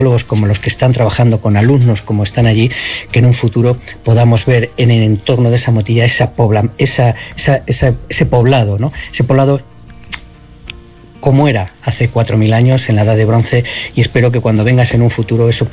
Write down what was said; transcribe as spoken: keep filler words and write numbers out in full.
como los que están trabajando con alumnos como están allí, que en un futuro podamos ver en el entorno de esa motilla esa pobla, esa, esa, esa, ese poblado, ¿no? Ese poblado como era hace cuatro mil años en la Edad de Bronce, y espero que cuando vengas en un futuro eso